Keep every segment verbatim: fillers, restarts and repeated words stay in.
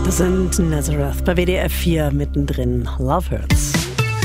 Das sind Nazareth bei W D R vier mittendrin. Love Hurts.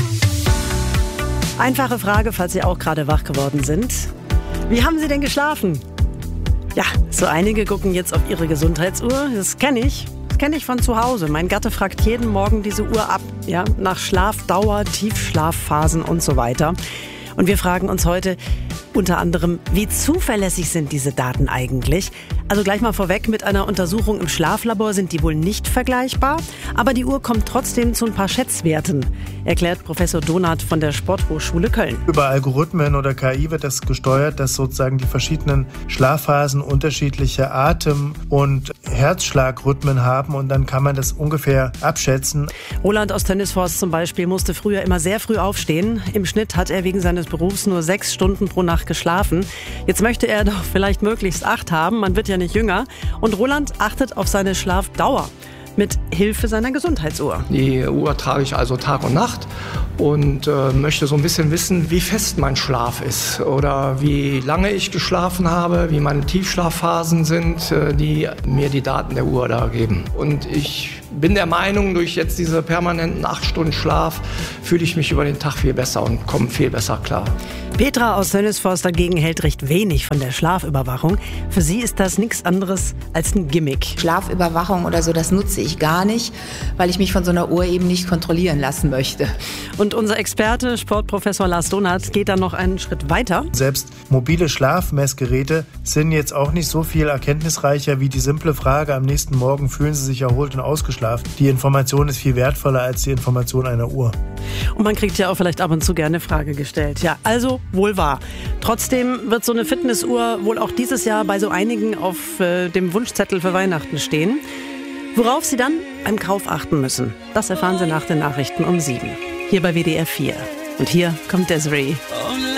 Einfache Frage, falls Sie auch gerade wach geworden sind. Wie haben Sie denn geschlafen? Ja, so einige gucken jetzt auf ihre Gesundheitsuhr. Das kenne ich. Das kenne ich von zu Hause. Mein Gatte fragt jeden Morgen diese Uhr ab. Ja, nach Schlafdauer, Tiefschlafphasen und so weiter. Und wir fragen uns heute unter anderem, wie zuverlässig sind diese Daten eigentlich? Also gleich mal vorweg, mit einer Untersuchung im Schlaflabor sind die wohl nicht vergleichbar. Aber die Uhr kommt trotzdem zu ein paar Schätzwerten, erklärt Professor Donath von der Sporthochschule Köln. Über Algorithmen oder K I wird das gesteuert, dass sozusagen die verschiedenen Schlafphasen unterschiedliche Atem- und Herzschlagrhythmen haben und dann kann man das ungefähr abschätzen. Roland aus Tönnisvorst zum Beispiel musste früher immer sehr früh aufstehen. Im Schnitt hat er wegen seines Berufs nur sechs Stunden pro Nacht geschlafen. Jetzt möchte er doch vielleicht möglichst acht haben, man wird ja nicht jünger. Und Roland achtet auf seine Schlafdauer mit Hilfe seiner Gesundheitsuhr. Die Uhr trage ich also Tag und Nacht und äh, möchte so ein bisschen wissen, wie fest mein Schlaf ist oder wie lange ich geschlafen habe, wie meine Tiefschlafphasen sind, äh, die mir die Daten der Uhr da geben. Und ich bin der Meinung, durch jetzt diese permanenten acht Stunden Schlaf fühle ich mich über den Tag viel besser und komme viel besser klar. Petra aus Tönnisvorst dagegen hält recht wenig von der Schlafüberwachung. Für sie ist das nichts anderes als ein Gimmick. Schlafüberwachung oder so, das nutze ich gar nicht, weil ich mich von so einer Uhr eben nicht kontrollieren lassen möchte. Und unser Experte, Sportprofessor Lars Donath, geht dann noch einen Schritt weiter. Selbst mobile Schlafmessgeräte sind jetzt auch nicht so viel erkenntnisreicher wie die simple Frage, am nächsten Morgen fühlen Sie sich erholt und ausgeschlafen. Die Information ist viel wertvoller als die Information einer Uhr. Und man kriegt ja auch vielleicht ab und zu gerne eine Frage gestellt. Ja, also wohl wahr. Trotzdem wird so eine Fitnessuhr wohl auch dieses Jahr bei so einigen auf äh, dem Wunschzettel für Weihnachten stehen. Worauf Sie dann beim Kauf achten müssen, das erfahren Sie nach den Nachrichten um sieben. Hier bei W D R vier. Und hier kommt Desiree.